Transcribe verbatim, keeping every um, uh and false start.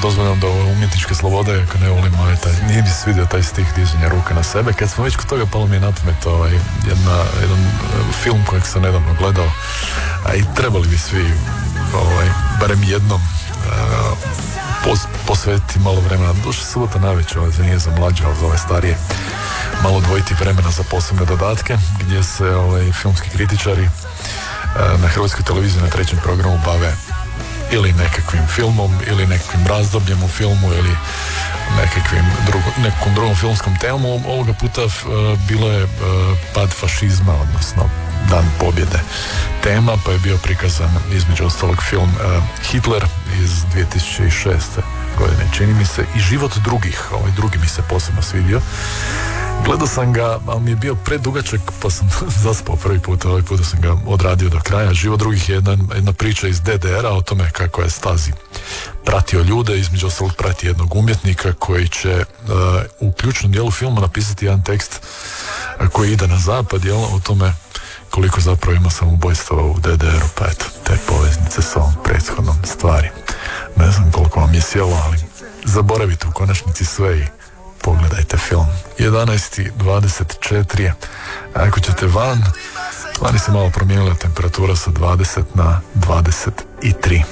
dozvoljam da ove umjetničke slobode, ako ne volim, ovaj, taj, nije mi se svidio taj stih dizanja ruka na sebe. Kad smo već kod toga, palo mi je na pamet ovaj, jedna, jedan film kojeg sam nedavno gledao, a i trebali bi svi ovaj, barem jednom uh, pos, posvetiti malo vremena. Došla subota navečer, ovaj, za nije za mlađe, ali za ove starije, malo odvojiti vremena za posebne dodatke, gdje se ovaj, filmski kritičari uh, na Hrvatskoj televiziji na trećem programu bave ili nekakvim filmom, ili nekakvim razdobljem u filmu, ili nekakvim drugo, nekom drugom filmskom temom. Ovoga puta uh, bilo je uh, pad fašizma, odnosno Dan pobjede tema, pa je bio prikazan između ostalog film uh, Hitler iz dvije tisuće šeste godine, čini mi se, i Život drugih. Ovaj drugi mi se posebno svidio. Gledao sam ga, ali mi je bio predugačak, pa sam zaspao prvi put, ovaj puta sam ga odradio do kraja. Život drugih je jedna, jedna priča iz D D R-a o tome kako je Stasi pratio ljude, između ostalog prati jednog umjetnika koji će uh, u ključnom dijelu filma napisati jedan tekst uh, koji ide na zapad, jel, o tome koliko zapravo ima samoubojstava u D D R-u, pa eto, te poveznice s ovom prethodnom stvari. Ne znam koliko vam je sjelo, ali zaboravite u konačnici sve i pogledajte film. jedanaest dvadeset četiri. Ako ćete van, vani se malo promijenila temperatura sa dvadeset na dvadeset tri.